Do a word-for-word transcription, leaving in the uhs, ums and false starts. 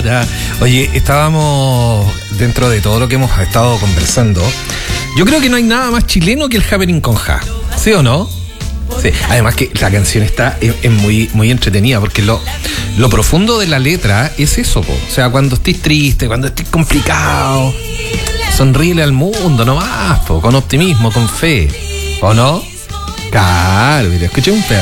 para. Oye, estábamos dentro de todo lo que hemos estado conversando. Yo creo que no hay nada más chileno que el Happening con Ja. ¿Sí o no? Sí. Además que la canción está es, es muy, muy entretenida porque lo, lo profundo de la letra es eso, po. O sea, cuando estés triste, cuando estés complicado, sonríele al mundo nomás, po, con optimismo, con fe. ¿O no? Claro, mira, escuché un pedazo.